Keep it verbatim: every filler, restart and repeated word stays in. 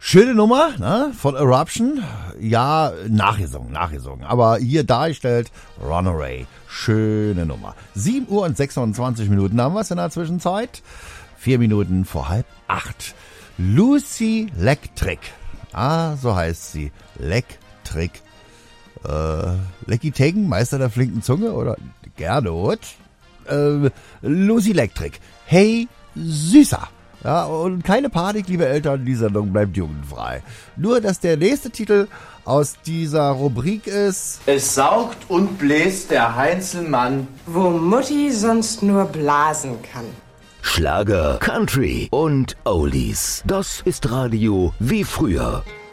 Schöne Nummer, ne, von Eruption. Ja, nachgesungen, nachgesungen. Aber hier dargestellt Runaway. Schöne Nummer. sieben Uhr und sechsundzwanzig Minuten haben wir es in der Zwischenzeit. Vier Minuten vor halb acht. Lucy Lectric. Ah, so heißt sie. Lectric. Äh, Lecky Tegen, Meister der flinken Zunge oder Gernot. Äh, Lucy Lectric. Hey, Süßer. Ja, und keine Panik, liebe Eltern, die Sendung bleibt jugendfrei. Nur, dass der nächste Titel aus dieser Rubrik ist: Es saugt und bläst der Heinzelmann, wo Mutti sonst nur blasen kann. Schlager, Country und Oldies. Das ist Radio wie früher.